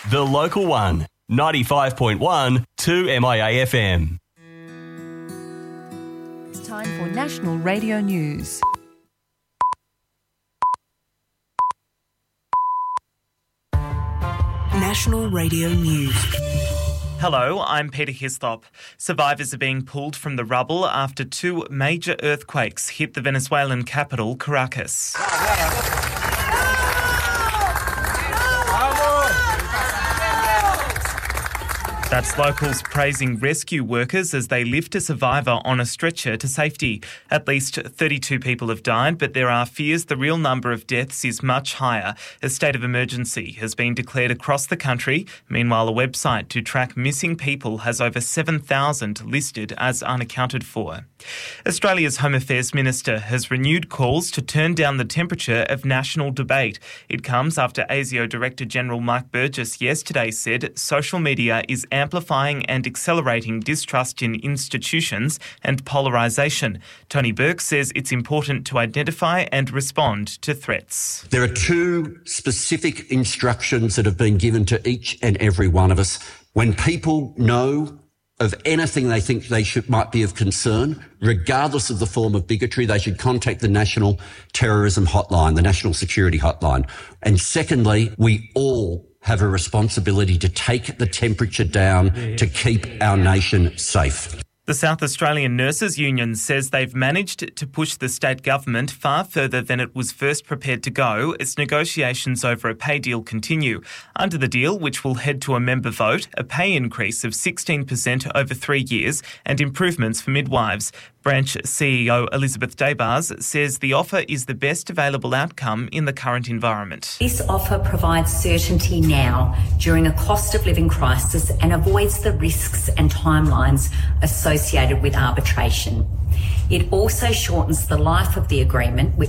The Local One, 95.1 2MIA FM. It's time for National Radio News. National Radio News. Hello, I'm Peter Hislop. Survivors are being pulled from the rubble after two major earthquakes hit the Venezuelan capital, Caracas. That's locals praising rescue workers as they lift a survivor on a stretcher to safety. At least 32 people have died, but there are fears the real number of deaths is much higher. A state of emergency has been declared across the country. Meanwhile, a website to track missing people has over 7,000 listed as unaccounted for. Australia's Home Affairs Minister has renewed calls to turn down the temperature of national debate. It comes after ASIO Director General Mike Burgess yesterday said social media is amplifying and accelerating distrust in institutions and polarisation. Tony Burke says it's important to identify and respond to threats. There are two specific instructions that have been given to each and every one of us. When people know of anything they think might be of concern, regardless of the form of bigotry, they should contact the National Terrorism Hotline, the National Security Hotline. And secondly, we all have a responsibility to take the temperature down to keep our nation safe. The South Australian Nurses Union says they've managed to push the state government far further than it was first prepared to go as negotiations over a pay deal continue. Under the deal, which will head to a member vote, a pay increase of 16% over 3 years and improvements for midwives. Branch CEO Elizabeth Daybars says the offer is the best available outcome in the current environment. This offer provides certainty now during a cost of living crisis and avoids the risks and timelines associated with arbitration. It also shortens the life of the agreement, which